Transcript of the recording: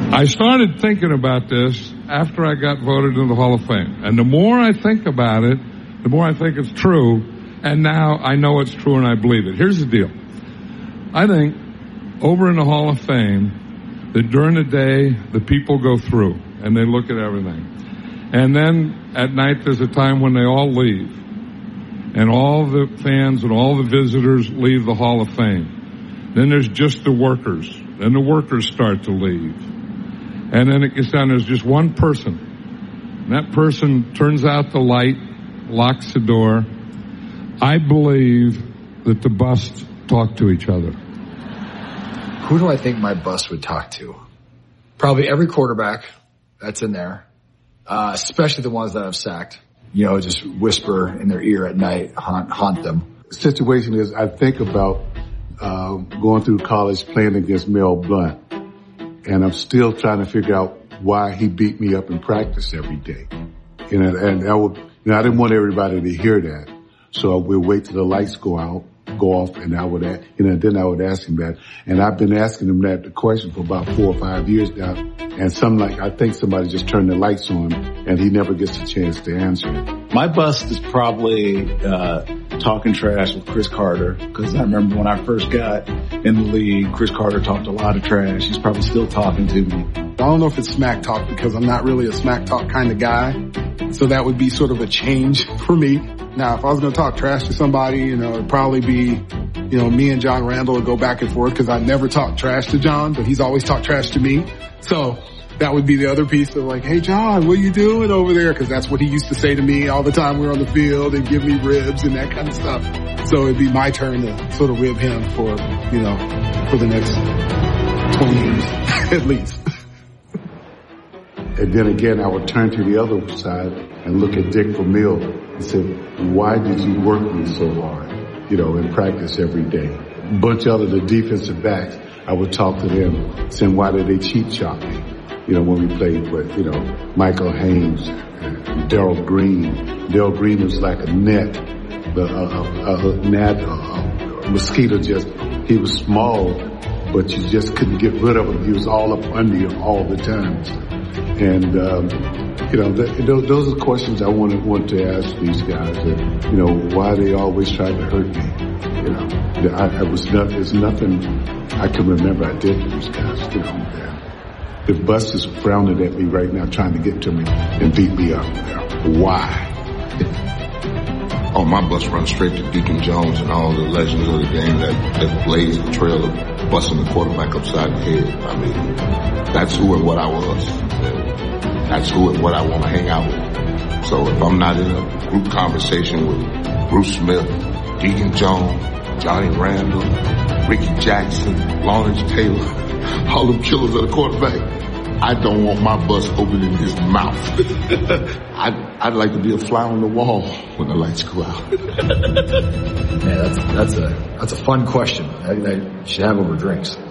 I started thinking about this after I got voted into the Hall of Fame. And the more I think about it, the more I think it's true. And now I know it's true and I believe it. Here's the deal. I think over in the Hall of Fame that during the day the people go through and they look at everything. And then at night there's a time when they all leave. And all the fans and all the visitors leave the Hall of Fame. Then there's just the workers. Then the workers start to leave. And then it gets down, there's just one person. And that person turns out the light, locks the door. I believe that the busts talk to each other. Who do I think my bust would talk to? Probably every quarterback that's in there, especially the ones that I've sacked. You know, just whisper in their ear at night, haunt them. The situation is, I think about going through college playing against Mel Blount. And I'm still trying to figure out why he beat me up in practice every day. And I didn't want everybody to hear that. So I would wait till the lights go off, and then I would ask him that. And I've been asking him that question for about 4 or 5 years now. And I think somebody just turned the lights on, and he never gets a chance to answer it. My bust is probably talking trash with Cris Carter, because I remember when I first got in the league, Cris Carter talked a lot of trash. He's probably still talking to me. I don't know if it's smack talk, because I'm not really a smack talk kind of guy. So that would be sort of a change for me. Now, if I was going to talk trash to somebody, it'd probably be, me and John Randle would go back and forth, because I never talk trash to John, but he's always talked trash to me. So that would be the other piece of like, hey, John, what are you doing over there? Because that's what he used to say to me all the time we were on the field and give me ribs and that kind of stuff. So it'd be my turn to sort of rib him for the next 20 years at least. And then again, I would turn to the other side and look at Dick Vermeil and say, why did you work me so hard, in practice every day? A bunch of the defensive backs, I would talk to them, saying, why did they cheap shot me? When we played with, Michael Haynes and Darrell Green. Darrell Green was like a net, a mosquito he was small, but you just couldn't get rid of him. He was all up under you all the time. And, those are questions I want to ask these guys. That, why they always try to hurt me. There's nothing I can remember I did to these guys. The bus is frowning at me right now, trying to get to me and beat me up. Why? Oh, my bus runs straight to Deacon Jones and all the legends of the game that blazed the trail of busting the quarterback upside the head. I mean, that's who and what I was. That's who and what I want to hang out with. So if I'm not in a group conversation with Bruce Smith, Deacon Jones, Johnny Randall, Ricky Jackson, Lawrence Taylor, all them killers of the quarterback, I don't want my bus opening his mouth. I'd like to be a fly on the wall when the lights go out. Yeah, that's a fun question. I should have over drinks.